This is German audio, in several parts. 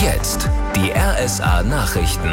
Jetzt die RSA Nachrichten.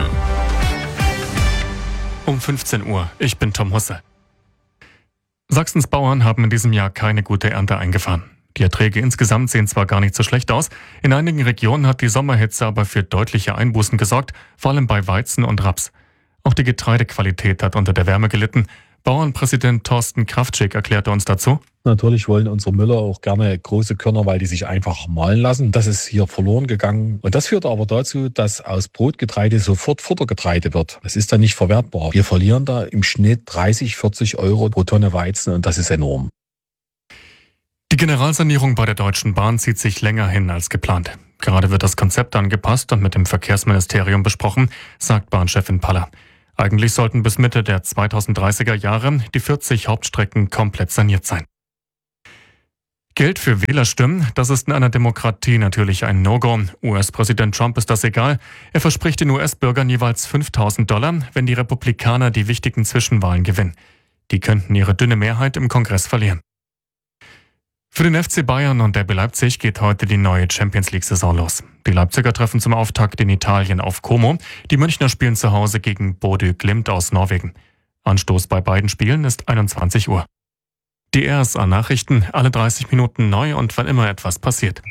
Um 15 Uhr. Ich bin Tom Husse. Sachsens Bauern haben in diesem Jahr keine gute Ernte eingefahren. Die Erträge insgesamt sehen zwar gar nicht so schlecht aus, in einigen Regionen hat die Sommerhitze aber für deutliche Einbußen gesorgt, vor allem bei Weizen und Raps. Auch die Getreidequalität hat unter der Wärme gelitten. Bauernpräsident Thorsten Kraftschick erklärte uns dazu: Natürlich wollen unsere Müller auch gerne große Körner, weil die sich einfach mahlen lassen. Das ist hier verloren gegangen. Und das führt aber dazu, dass aus Brotgetreide sofort Futtergetreide wird. Das ist dann nicht verwertbar. Wir verlieren da im Schnitt 30, 40 Euro pro Tonne Weizen und das ist enorm. Die Generalsanierung bei der Deutschen Bahn zieht sich länger hin als geplant. Gerade wird das Konzept angepasst und mit dem Verkehrsministerium besprochen, sagt Bahnchefin Paller. Eigentlich sollten bis Mitte der 2030er Jahre die 40 Hauptstrecken komplett saniert sein. Geld für Wählerstimmen, das ist in einer Demokratie natürlich ein No-Go. US-Präsident Trump ist das egal. Er verspricht den US-Bürgern jeweils $5.000, wenn die Republikaner die wichtigen Zwischenwahlen gewinnen. Die könnten ihre dünne Mehrheit im Kongress verlieren. Für den FC Bayern und RB Leipzig geht heute die neue Champions-League-Saison los. Die Leipziger treffen zum Auftakt in Italien auf Como. Die Münchner spielen zu Hause gegen Bodø Glimt aus Norwegen. Anstoß bei beiden Spielen ist 21 Uhr. Die RSA-Nachrichten, alle 30 Minuten neu und wann immer etwas passiert.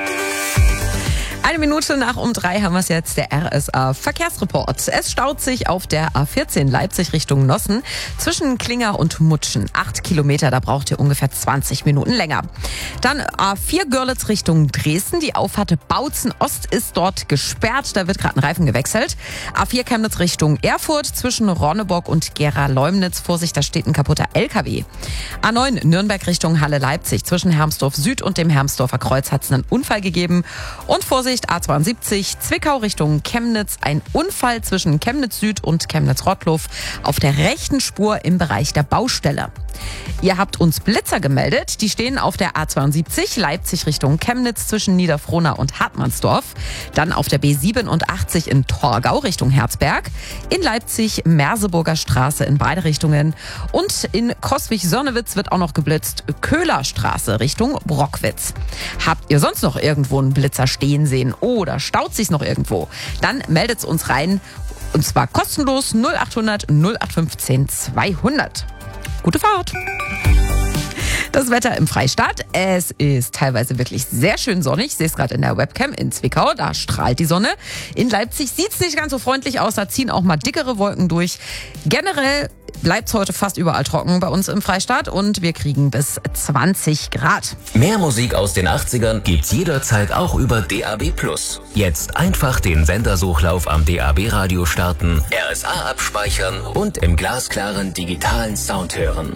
1 Minute nach um 3 haben wir es jetzt, der RSA-Verkehrsreport. Es staut sich auf der A14 Leipzig Richtung Nossen zwischen Klinger und Mutschen. 8 Kilometer, da braucht ihr ungefähr 20 Minuten länger. Dann A4 Görlitz Richtung Dresden. Die Auffahrt Bautzen Ost ist dort gesperrt. Da wird gerade ein Reifen gewechselt. A4 Chemnitz Richtung Erfurt zwischen Ronneburg und Gera-Leumnitz. Vorsicht, da steht ein kaputter LKW. A9 Nürnberg Richtung Halle-Leipzig. Zwischen Hermsdorf Süd und dem Hermsdorfer Kreuz hat es einen Unfall gegeben. Und Vorsicht, A72 Zwickau Richtung Chemnitz. Ein Unfall zwischen Chemnitz Süd und Chemnitz-Rottluff auf der rechten Spur im Bereich der Baustelle. Ihr habt uns Blitzer gemeldet. Die stehen auf der A72 Leipzig Richtung Chemnitz zwischen Niederfrohna und Hartmannsdorf. Dann auf der B87 in Torgau Richtung Herzberg. In Leipzig Merseburger Straße in beide Richtungen. Und in Coswig-Sonnewitz wird auch noch geblitzt. Köhlerstraße Richtung Brockwitz. Habt ihr sonst noch irgendwo einen Blitzer stehen sehen oder staut sich's noch irgendwo? Dann meldet's uns rein. Und zwar kostenlos 0800 0815 200. Gute Fahrt! Das Wetter im Freistaat. Es ist teilweise wirklich sehr schön sonnig. Ich sehe es gerade in der Webcam in Zwickau. Da strahlt die Sonne. In Leipzig sieht es nicht ganz so freundlich aus. Da ziehen auch mal dickere Wolken durch. Generell bleibt es heute fast überall trocken bei uns im Freistaat. Und wir kriegen bis 20 Grad. Mehr Musik aus den 80ern gibt's jederzeit auch über DAB+. Jetzt einfach den Sendersuchlauf am DAB-Radio starten, RSA abspeichern und im glasklaren digitalen Sound hören.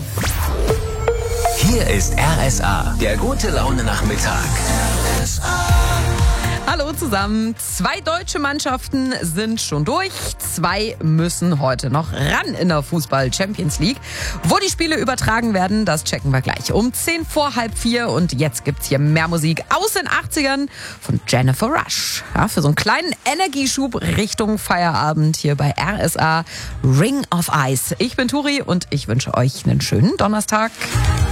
Hier ist RSA, der gute Laune Nachmittag. Hallo zusammen. 2 deutsche Mannschaften sind schon durch. 2 müssen heute noch ran in der Fußball-Champions League. Wo die Spiele übertragen werden, das checken wir gleich um 3:10. Und jetzt gibt's hier mehr Musik aus den 80ern von Jennifer Rush. Ja, für so einen kleinen Energieschub Richtung Feierabend hier bei RSA Ring of Ice. Ich bin Turi und ich wünsche euch einen schönen Donnerstag.